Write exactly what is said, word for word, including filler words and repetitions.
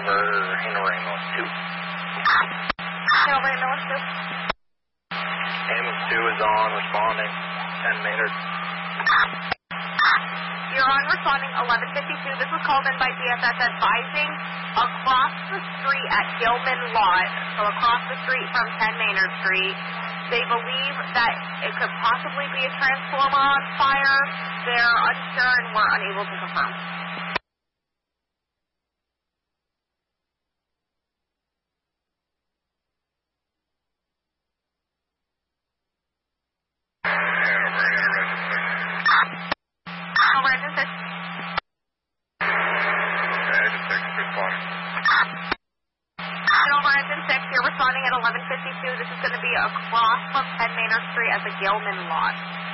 Hanover, Hanover Ambulance two. Hanover Ambulance two. Ambulance two is on, responding, ten Maynard. You're on responding eleven fifty-two. This was called in by D S S advising across the street at Gilman Lot, so across the street from ten Maynard Street. They believe that it could possibly be a transformer on fire. They're unsure and we're unable to confirm. You're responding at eleven fifty-two. This is going to be across from ten Maynard Street at the Gilman Lot.